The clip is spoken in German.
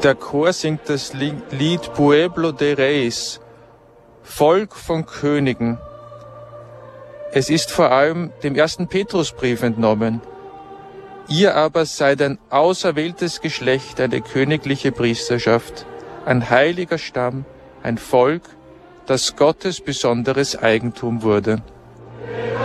Der Chor singt das Lied Pueblo de Reyes, Volk von Königen. Es ist vor allem dem 1. Petrusbrief entnommen. Ihr aber seid ein auserwähltes Geschlecht, eine königliche Priesterschaft, ein heiliger Stamm, ein Volk, das Gottes besonderes Eigentum wurde.